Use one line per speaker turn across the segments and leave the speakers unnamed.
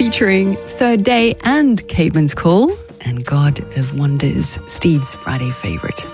featuring Third Day and Caveman's Call and God of Wonders, Steve's Friday favourite.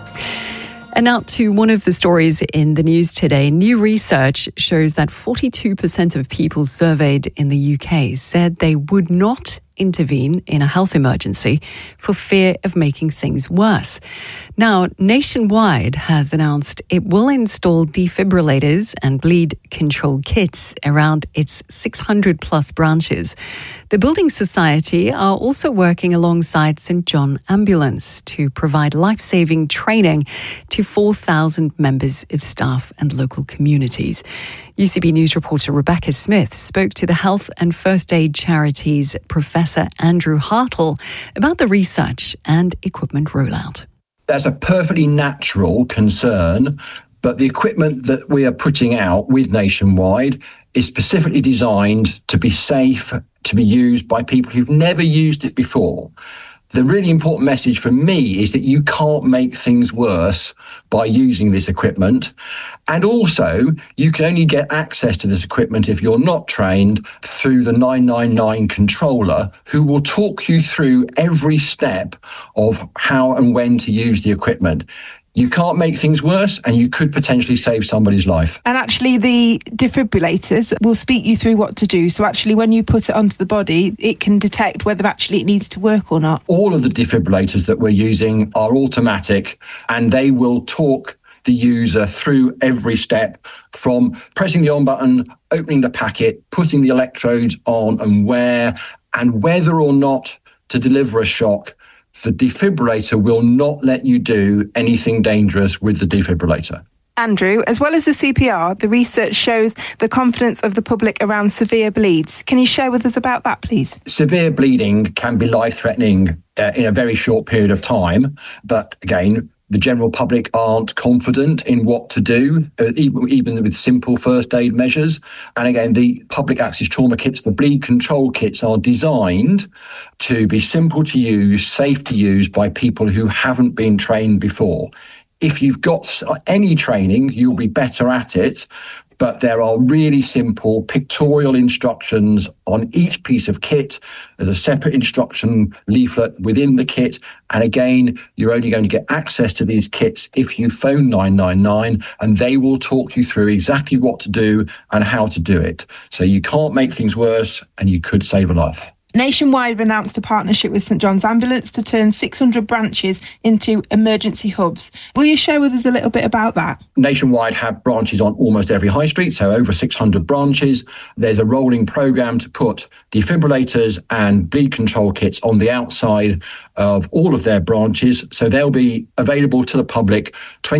And now to one of the stories in the news today. New research shows that 42% of people surveyed in the UK said they would not intervene in a health emergency for fear of making things worse. Now, Nationwide has announced it will install defibrillators and bleed control kits around its 600 plus branches. The Building Society are also working alongside St John Ambulance to provide life-saving training to 4,000 members of staff and local communities. UCB News reporter Rebecca Smith spoke to the Health and First Aid Charities Professor Andrew Hartle about the research and equipment rollout.
That's a perfectly natural concern, but the equipment that we are putting out with Nationwide is specifically designed to be safe, to be used by people who've never used it before. The really important message for me is that you can't make things worse by using this equipment. And also, you can only get access to this equipment if you're not trained through the 999 controller, who will talk you through every step of how and when to use the equipment. You can't make things worse, and you could potentially save somebody's life.
And actually, the defibrillators will speak you through what to do. So actually, when you put it onto the body, it can detect whether actually it needs to work or not.
All of the defibrillators that we're using are automatic, and they will talk the user through every step, from pressing the on button, opening the packet, putting the electrodes on and where, and whether or not to deliver a shock. The defibrillator will not let you do anything dangerous with the defibrillator.
Andrew, as well as the CPR, the research shows the confidence of the public around severe bleeds. Can you share with us about that, please?
Severe bleeding can be life-threatening in a very short period of time, but again, the general public aren't confident in what to do, even with simple first aid measures. And again, the public access trauma kits, the bleed control kits, are designed to be simple to use, safe to use by people who haven't been trained before. If you've got any training, you'll be better at it. But there are really simple pictorial instructions on each piece of kit. There's a separate instruction leaflet within the kit. And again, you're only going to get access to these kits if you phone 999, and they will talk you through exactly what to do and how to do it. So you can't make things worse, and you could save a life.
Nationwide have announced a partnership with St John's Ambulance to turn 600 branches into emergency hubs. Will you share with us a little bit about that?
Nationwide have branches on almost every high street, so over 600 branches. There's a rolling programme to put defibrillators and bleed control kits on the outside of all of their branches, so they'll be available to the public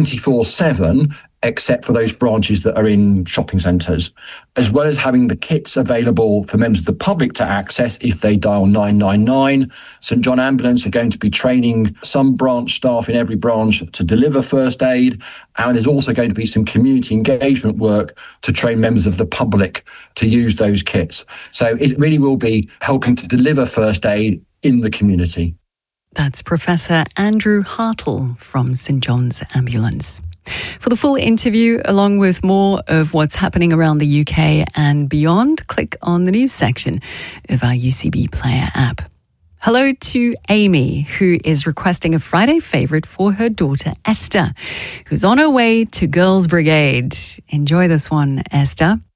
24/7, except for those branches that are in shopping centres, as well as having the kits available for members of the public to access if they dial 999. St John Ambulance are going to be training some branch staff in every branch to deliver first aid, and there's also going to be some community engagement work to train members of the public to use those kits. So it really will be helping to deliver first aid in the community.
That's Professor Andrew Hartle from St John's Ambulance. For the full interview, along with more of what's happening around the UK and beyond, click on the news section of our UCB Player app. Hello to Amy, who is requesting a Friday favourite for her daughter Esther, who's on her way to Girls Brigade. Enjoy this one, Esther.